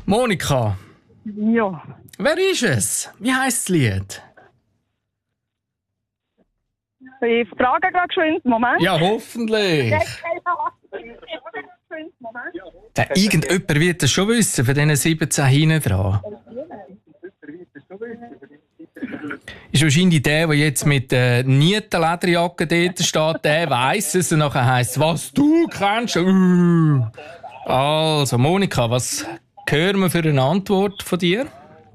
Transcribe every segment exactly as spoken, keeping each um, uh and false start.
Monika. Ja. Wer ist es? Wie heisst das Lied? Ich frage gerade geschwind. Moment. Ja, hoffentlich. Der, irgendjemand wird das schon wissen, von diesen siebzehn hinten dran. Ist wahrscheinlich der, der jetzt mit der äh, Nietenlederjacke dort steht, der weiss es und nachher heisst, was du kennst. Uh. Also, Monika, was hören wir für eine Antwort von dir?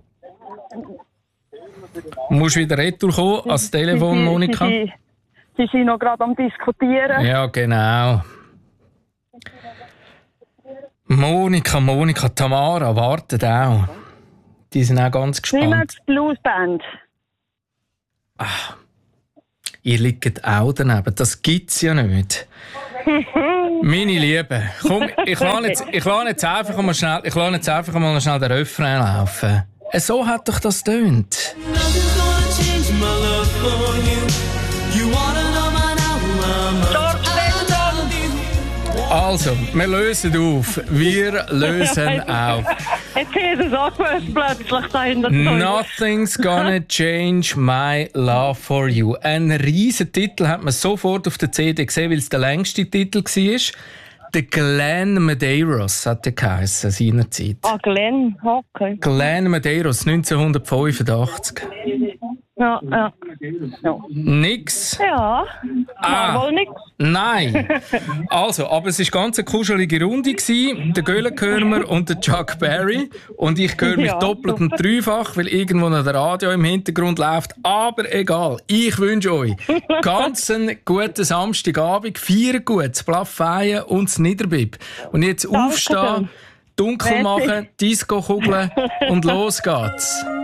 Du musst wieder retour kommen ans Telefon, Monika. Sie, sie, sie sind noch gerade am Diskutieren. Ja, genau. Monika, Monika, Tamara wartet auch. Die sind auch ganz gespannt. Niemand Bluesband. Ach, ihr liegt auch daneben. Das gibt's ja nicht. Meine Liebe, komm, ich lasse jetzt, ich lasse jetzt einfach mal schnell, ich lasse jetzt einfach mal schnell den Refrain laufen. So hat doch das tönt. Also, wir lösen auf. Wir lösen auf. Jetzt ist es auch plötzlich dahinter. Nothing's gonna change my love for you. Ein riesen Titel hat man sofort auf der C D gesehen, weil es der längste Titel war. Der Glenn Medeiros hat der geheissen, seinerzeit. Ah, Glenn, okay. Glenn Medeiros, neunzehnhundertfünfundachtzig. Ja, ja. ja. Nix? Ja, ah, war wohl nix. Nein. Also, aber es war ganz eine kuschelige Runde gewesen. Der Göllenkörmer und der Chuck Berry. Und ich höre mich Ja, doppelt und super. dreifach, weil irgendwo noch der Radio im Hintergrund läuft. Aber egal. Ich wünsche euch ganz einen guten Samstagabend. Feiern gut, das Plafeien und das Niederbib. Und jetzt Danke aufstehen, schön. dunkel Merci. machen, Disco kugeln und los geht's.